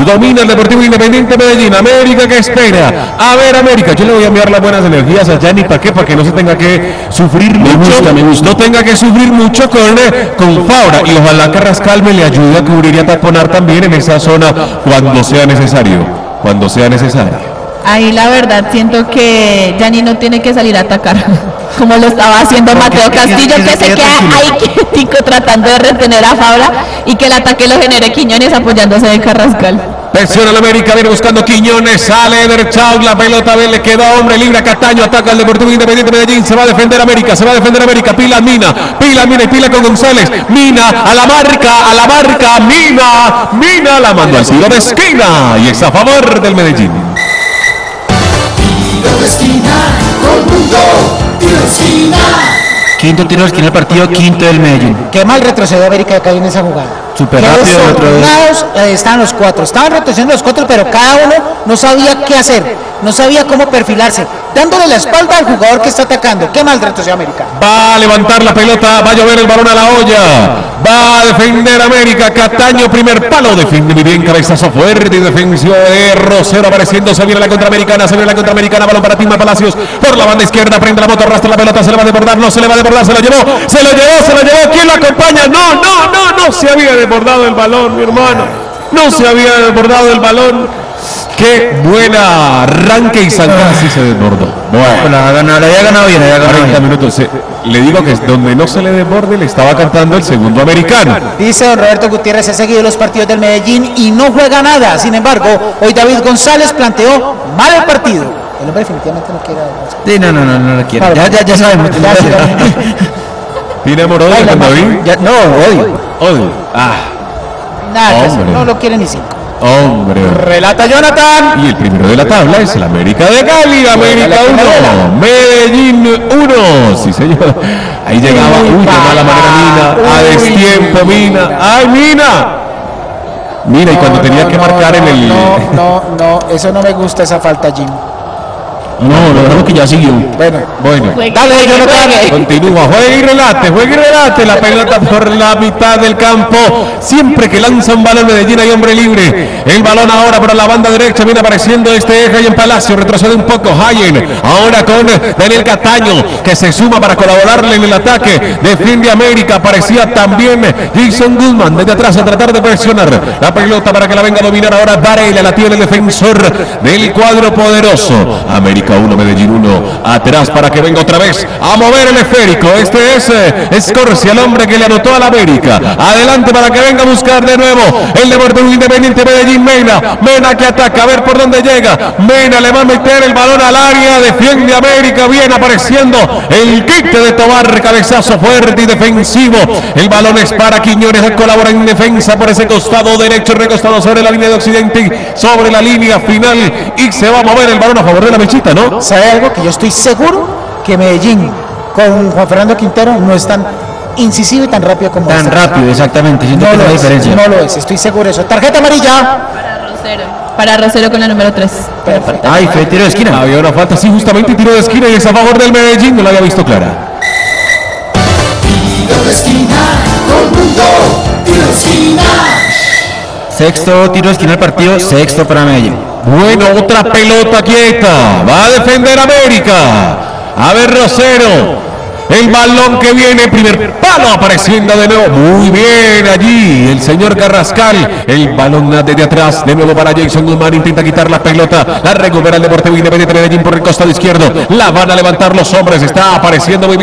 domina el Deportivo Independiente Medellín. América que espera. A ver, América, yo le voy a enviar las buenas energías a Gianni, ¿para qué? Para que no se tenga que sufrir mucho, no tenga que sufrir mucho con Fabra, y ojalá Carrascal me le ayude a cubrir y a taponar también en esa zona cuando sea necesario. Ahí la verdad siento que Gianni no tiene que salir a atacar como lo estaba haciendo Mateo Castillo, que se queda ahí quietico tratando de retener a Fabra y que el ataque lo genere Quiñones apoyándose de Carrascal. Presiona la América, viene buscando Quiñones, sale Ederchau, la pelota le queda hombre libre a Cataño, ataca al Deportivo Independiente Medellín, se va a defender América, Pila Mina y Pila con González, Mina a la marca, Mina la mandó al tiro de esquina y es a favor del Medellín. Tiro de esquina, todo el mundo, tiro de esquina. Quinto tiro de esquina del partido, quinto del Medellín. Qué mal retrocedió América acá en esa jugada. Súper rápido. Estaban los cuatro, estaban retrocediendo los cuatro, pero cada uno no sabía qué hacer, no sabía cómo perfilarse, dándole la espalda al jugador que está atacando. Qué mal retrocedió América. Va a levantar la pelota, va a llover el balón a la olla, va a defender América, Cataño, primer palo, defiende muy bien, cabezazo fuerte y defensivo de Rosero apareciendo, se viene la contraamericana, balón para Tima Palacios, por la banda izquierda, prende la moto, arrastra la pelota, se le va a desbordar, no se le va a desbordar, se lo llevó, ¿quién lo acompaña? No se había desbordado el balón, mi hermano, no se había desbordado el balón. Qué buena arranque y zancada, sí se desbordó. Bueno, le había ganado bien, 40 minutos. Le digo que donde no se le desborde le estaba cantando el segundo americano. Dice don Roberto Gutiérrez, ha seguido los partidos del Medellín y no juega nada. Sin embargo, hoy David González planteó mal el partido. El hombre definitivamente no quiere. Sí, no lo quiere. Ya sabemos. ¿Tiene amor odio con David? No, odio. Nada, no lo quiere ni cinco. Hombre. Relata Jonathan. Y el primero de la tabla es el América de Cali. América 1, Medellín 1. Sí, señor. Ahí llegaba. Uy, de mala manera Mina. A destiempo Mina. ¡Ay, Mina! Mira, y cuando tenía que marcar en el... No, eso no me gusta, esa falta, Jim. No, lo dejamos que ya siguió. Bueno. Dale, Jonathan. Continúa, juegue y relate. La pelota por la mitad del campo. Siempre que lanza un balón Medellín hay hombre libre. El balón ahora por la banda derecha. Viene apareciendo Hayen Palacio. Retrocede un poco Hayen. Ahora con Daniel Cataño, que se suma para colaborarle en el ataque. Defiende América. Aparecía también Jason Guzmán desde atrás a tratar de presionar la pelota para que la venga a dominar ahora Varela. La tiene el defensor del cuadro poderoso. América 1, Medellín 1, atrás para que venga otra vez a mover el esférico. Este es Escorcia, el hombre que le anotó a la América. Adelante para que venga a buscar de nuevo el Deportivo Independiente Medellín. Mena que ataca, a ver por dónde llega. Mena le va a meter el balón al área, defiende América, bien apareciendo el quite de Tobar, cabezazo fuerte y defensivo. El balón es para Quiñones, colabora en defensa por ese costado derecho, recostado sobre la línea de Occidente, sobre la línea final, y se va a mover el balón a favor de la mechita, ¿no? ¿Sabe algo? Que yo estoy seguro que Medellín con Juan Fernando Quintero no es tan incisivo y tan rápido como tan rápido, exactamente. Siento que no hay diferencia. No lo es, estoy seguro de eso. Tarjeta amarilla para Rosero con la número 3. Ay, fue tiro de esquina. Había una falta, sí, justamente tiro de esquina y es a favor del Medellín. No la había visto clara. Tiro de esquina, todo el mundo, tiro de esquina. Sexto tiro de esquina del partido, sexto para Medellín. Bueno, otra pelota quieta. Va a defender América. A ver, Rosero. El balón que viene, primer palo apareciendo de nuevo. Muy bien allí el señor Carrascal. El balón desde atrás, de nuevo para Jason Guzmán. Intenta quitar la pelota. La recupera el Deportivo Independiente Medellín por el costado izquierdo. La van a levantar los hombres. Está apareciendo muy bien.